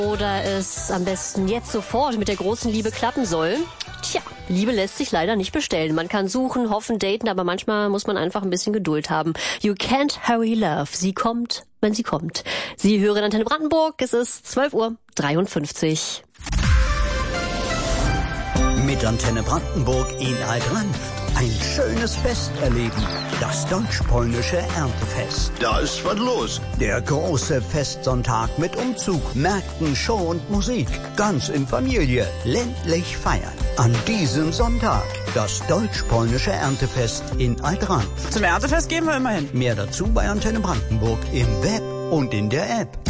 Oder es am besten jetzt sofort mit der großen Liebe klappen soll. Tja, Liebe lässt sich leider nicht bestellen. Man kann suchen, hoffen, daten, aber manchmal muss man einfach ein bisschen Geduld haben. You can't hurry love. Sie kommt, wenn sie kommt. Sie hören Antenne Brandenburg. Es ist 12:53 Uhr. Mit Antenne Brandenburg in Altrand ein schönes Fest erleben. Das deutsch-polnische Erntefest. Da ist was los. Der große Festsonntag mit Umzug, Märkten, Show und Musik. Ganz in Familie, ländlich feiern. An diesem Sonntag das deutsch-polnische Erntefest in Altrand. Zum Erntefest gehen wir immer hin. Mehr dazu bei Antenne Brandenburg im Web und in der App.